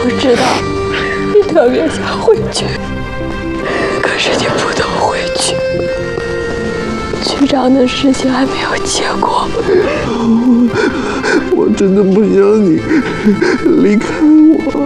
我知道你特别想回去，可是你不能回去。局长的事情还没有结果。 我真的不想你离开我。